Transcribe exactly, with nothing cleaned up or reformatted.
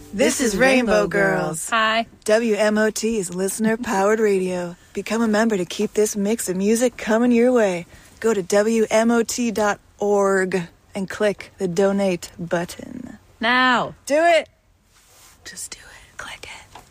This is Rainbow Girls. Hi. W M O T is listener-powered radio. Become a member to keep this mix of music coming your way. Go to W M O T dot org and click the donate button. Now. Do it. Just do it. Click it.